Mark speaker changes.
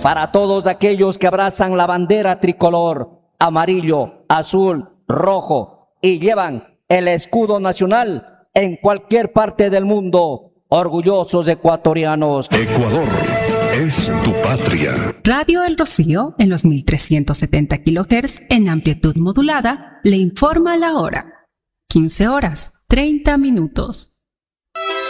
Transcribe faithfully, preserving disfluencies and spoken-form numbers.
Speaker 1: para todos aquellos que abrazan la bandera tricolor, amarillo, azul, rojo y llevan el escudo nacional en cualquier parte del mundo. Orgullosos ecuatorianos.
Speaker 2: Ecuador es tu patria.
Speaker 3: Radio El Rocío, en los mil trescientos setenta kilohertz en amplitud modulada, le informa la hora. quince horas, treinta minutos.